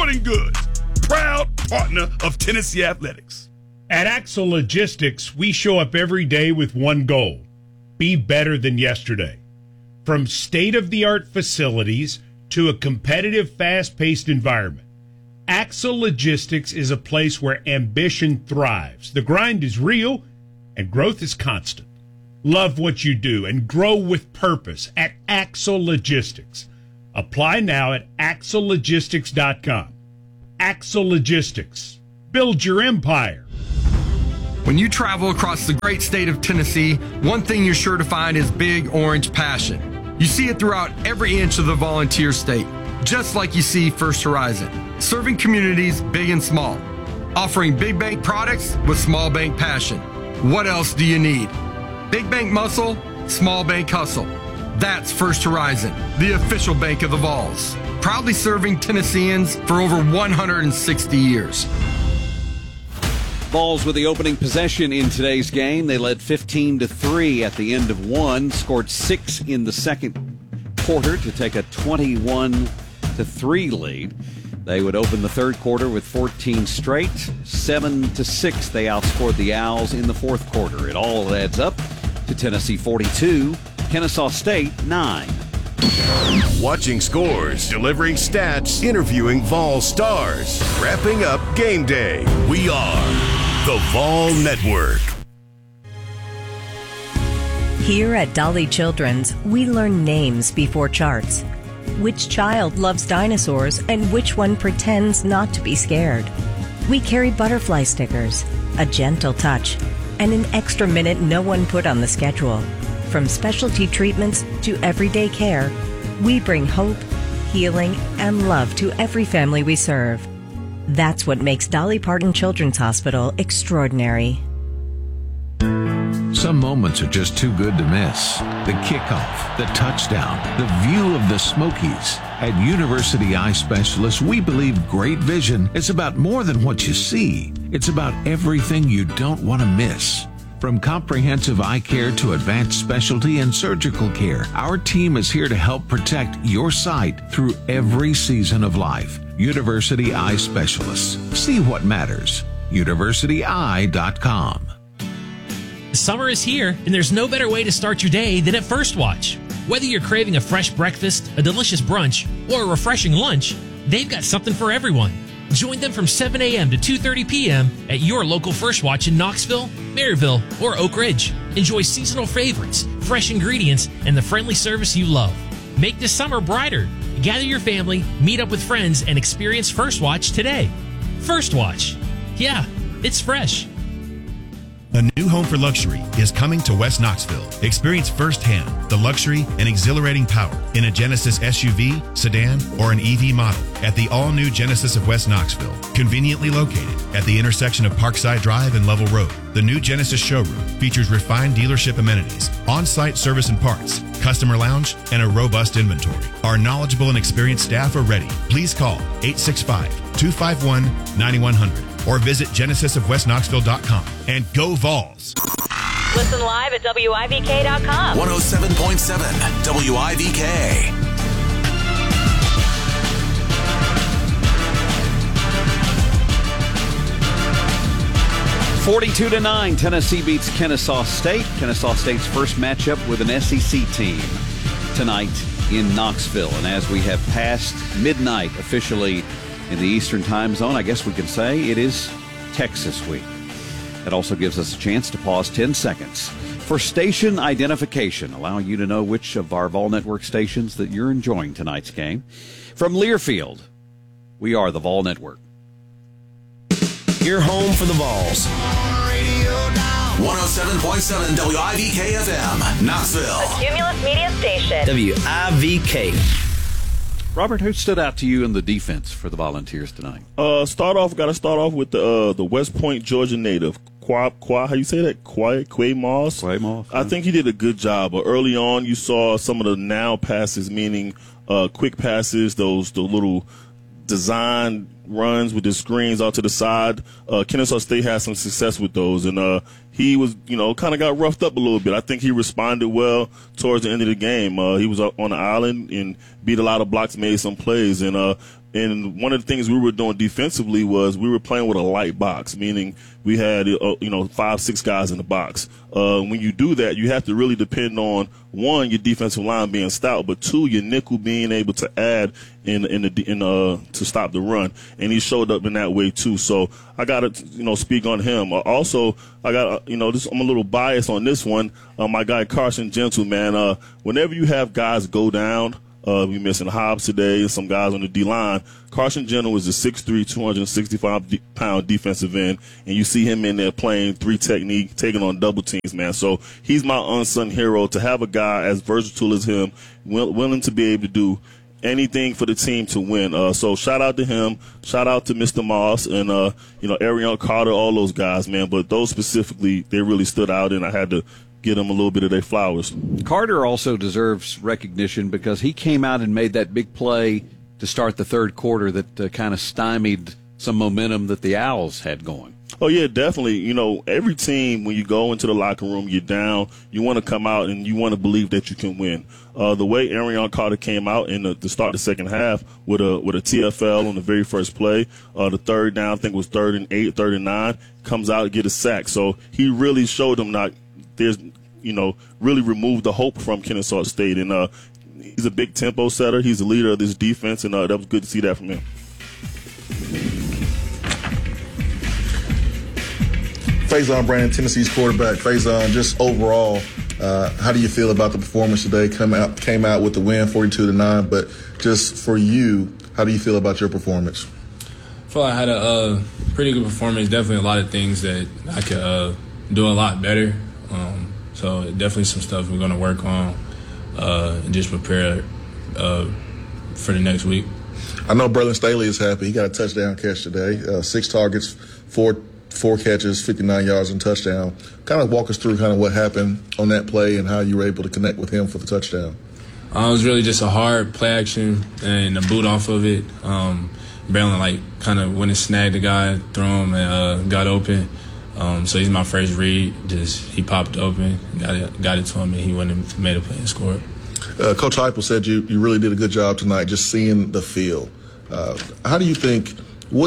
Sporting Goods, proud partner of Tennessee Athletics. At Axle Logistics, we show up every day with one goal: be better than yesterday. From state-of-the-art facilities to a competitive, fast-paced environment, Axle Logistics is a place where ambition thrives. The grind is real and growth is constant. Love what you do and grow with purpose at Axle Logistics. Apply now at axlelogistics.com. Axle Logistics. Build your empire. When you travel across the great state of Tennessee, one thing you're sure to find is Big Orange passion. You see it throughout every inch of the Volunteer State, just like you see First Horizon, serving communities big and small, offering big bank products with small bank passion. What else do you need? Big bank muscle, small bank hustle. That's First Horizon, the official bank of the Vols, proudly serving Tennesseans for over 160 years. Vols with the opening possession in today's game. They led 15-3 at the end of one, scored 6 in the second quarter to take a 21-3 lead. They would open the third quarter with 14 straight. 7-6, they outscored the Owls in the fourth quarter. It all adds up to Tennessee 42, Kennesaw State 9. Watching scores, delivering stats, interviewing Vol stars, wrapping up game day. We are the Vol Network. Here at Dolly Children's, we learn names before charts. Which child loves dinosaurs and which one pretends not to be scared? We carry butterfly stickers, a gentle touch, and an extra minute no one put on the schedule. From specialty treatments to everyday care, we bring hope, healing, and love to every family we serve. That's what makes Dolly Parton Children's Hospital extraordinary. Some moments are just too good to miss. The kickoff, the touchdown, the view of the Smokies. At University Eye Specialists, we believe great vision is about more than what you see. It's about everything you don't want to miss. From comprehensive eye care to advanced specialty and surgical care, our team is here to help protect your sight through every season of life. University Eye Specialists. See what matters. UniversityEye.com. Summer is here, and there's no better way to start your day than at First Watch. Whether you're craving a fresh breakfast, a delicious brunch, or a refreshing lunch, they've got something for everyone. Join them from 7 a.m. to 2:30 p.m. at your local First Watch in Knoxville, Maryville, or Oak Ridge. Enjoy seasonal favorites, fresh ingredients, and the friendly service you love. Make this summer brighter. Gather your family, meet up with friends, and experience First Watch today. First Watch. Yeah, it's fresh. A new home for luxury is coming to West Knoxville. Experience firsthand the luxury and exhilarating power in a Genesis SUV, sedan, or an EV model at the all-new Genesis of West Knoxville. Conveniently located at the intersection of Parkside Drive and Level Road, the new Genesis showroom features refined dealership amenities, on-site service and parts, customer lounge, and a robust inventory. Our knowledgeable and experienced staff are ready. Please call 865-251-9100 or visit genesisofwestknoxville.com and go Vols. Listen live at WIVK.com. 107.7 WIVK. (42-9), Tennessee beats Kennesaw State. Kennesaw State's first matchup with an SEC team tonight in Knoxville. And as we have passed midnight officially in the Eastern time zone, I guess we can say it is Texas week. That also gives us a chance to pause 10 seconds for station identification, allowing you to know which of our Vol Network stations that you're enjoying tonight's game. From Learfield, we are the Vol Network. Your home for the Vols. 107.7 WIVK FM, Knoxville. A Cumulus Media station. WIVK. Robert, who stood out to you in the defense for the Volunteers tonight? Got to start off with the West Point, Georgia native, how you say that? Quay Moss. Quay Moss. I think he did a good job. Early on, you saw some of the now passes, meaning quick passes, the little design runs with the screens out to the side. Kennesaw State had some success with those, and he was, kind of got roughed up a little bit. I think he responded well towards the end of the game. He was up on the island and beat a lot of blocks, made some plays, and And one of the things we were doing defensively was we were playing with a light box, meaning we had 5-6 guys in the box. When you do that, you have to really depend on, one, your defensive line being stout, but two, your nickel being able to add to stop the run. And he showed up in that way too. So I got to speak on him. Also, I got I'm a little biased on this one. My guy Carson Gentle, man. Whenever you have guys go down. We missing Hobbs today and some guys on the D-line. Carson Gentle is a 6'3", 265-pound defensive end, and you see him in there playing 3 technique, taking on double teams, man. So he's my unsung hero. To have a guy as versatile as him, willing to be able to do anything for the team to win. So shout out to him. Shout out to Mr. Moss and, Arion Carter, all those guys, man. But those specifically, they really stood out, and I had to get them a little bit of their flowers. Carter also deserves recognition because he came out and made that big play to start the third quarter that kind of stymied some momentum that the Owls had going. Oh, yeah, definitely. Every team, when you go into the locker room, you're down, you want to come out and you want to believe that you can win. The way Arion Carter came out in the start of the second half with a TFL on the very first play, the third down, I think it was 3rd and 8, 3rd and 9, comes out and get a sack. So he really showed them really removed the hope from Kennesaw State. And he's a big tempo setter. He's the leader of this defense, and that was good to see that from him. Faison Brandon, Tennessee's quarterback. Faison, just overall, how do you feel about the performance today? Came out with the win, 42-9. But just for you, how do you feel about your performance? I feel like I had a pretty good performance. Definitely a lot of things that I could do a lot better. So definitely some stuff we're going to work on and just prepare for the next week. I know Braylon Staley is happy. He got a touchdown catch today. 6 targets, four catches, 59 yards and touchdown. Kind of walk us through kind of what happened on that play and how you were able to connect with him for the touchdown. It was really just a hard play action and a boot off of it. Braylon kind of went and snagged the guy, threw him, and got open. So he's my first read. He popped open, got it to him, and he went and made a play and scored. Coach Heupel said you really did a good job tonight just seeing the field. What do you think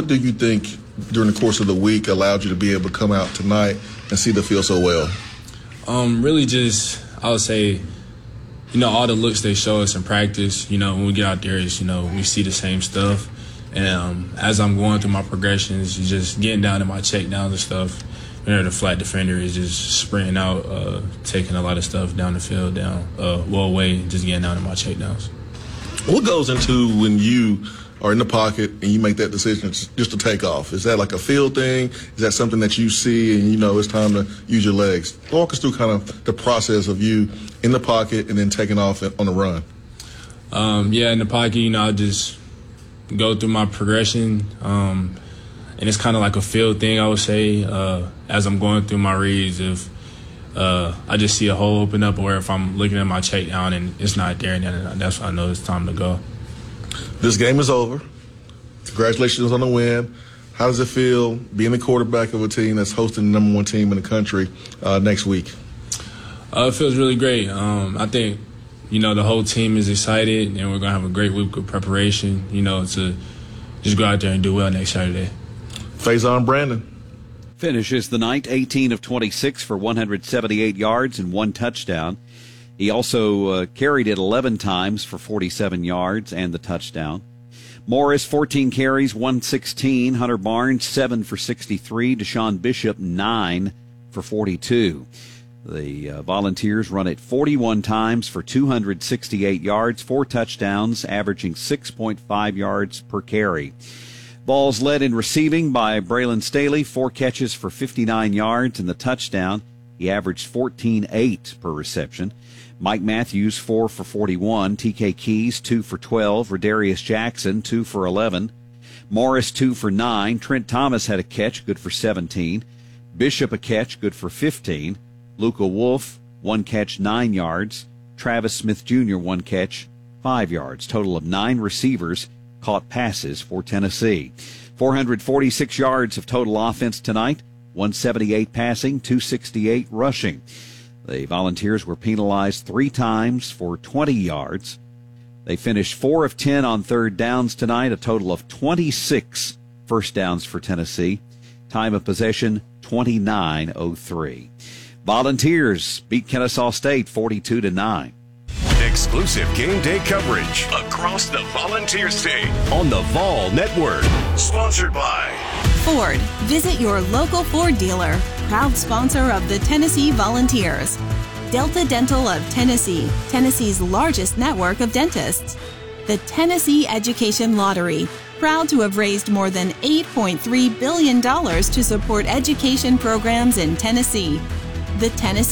during the course of the week allowed you to be able to come out tonight and see the field so well? Really just, I would say, all the looks they show us in practice, when we get out there, we see the same stuff. And as I'm going through my progressions, just getting down to my checkdowns and stuff, the flat defender is just sprinting out, taking a lot of stuff down the field, away, just getting down to my checkdowns. What goes into when you are in the pocket and you make that decision just to take off? Is that like a field thing? Is that something that you see and it's time to use your legs? Walk us through kind of the process of you in the pocket and then taking off on the run. In the pocket, I just go through my progression, and it's kind of like a field thing, I would say. As I'm going through my reads, if I just see a hole open up, or if I'm looking at my check down and it's not there, then that's when I know it's time to go. This game is over. Congratulations on the win. How does it feel being the quarterback of a team that's hosting the #1 team in the country next week? It feels really great. I think the whole team is excited, and we're going to have a great week of preparation, to just go out there and do well next Saturday. Faison Brandon finishes the night 18 of 26 for 178 yards and 1 touchdown. He also carried it 11 times for 47 yards and the touchdown. Morris, 14 carries, 116. Hunter Barnes, 7 for 63. Deshaun Bishop, 9 for 42. The Volunteers run it 41 times for 268 yards, 4 touchdowns, averaging 6.5 yards per carry. Vols led in receiving by Braylon Staley, 4 catches for 59 yards and the touchdown. He averaged 14.8 per reception. Mike Matthews, 4 for 41. TK Keys, 2 for 12. Rodarius Jackson, 2 for 11. Morris, 2 for 9. Trent Thomas had a catch, good for 17. Bishop a catch, good for 15. Luca Wolf, 1 catch, 9 yards. Travis Smith Jr., 1 catch, 5 yards. Total of 9 receivers caught passes for Tennessee. 446 yards of total offense tonight, 178 passing, 268 rushing. The Volunteers were penalized 3 times for 20 yards. They finished 4 of 10 on third downs tonight, a total of 26 first downs for Tennessee. Time of possession, 29:03. Volunteers beat Kennesaw State 42-9. Exclusive game day coverage across the Volunteer State on the Vol Network. Sponsored by Ford. Visit your local Ford dealer. Proud sponsor of the Tennessee Volunteers. Delta Dental of Tennessee, Tennessee's largest network of dentists. The Tennessee Education Lottery. Proud to have raised more than $8.3 billion to support education programs in Tennessee. The Tennessee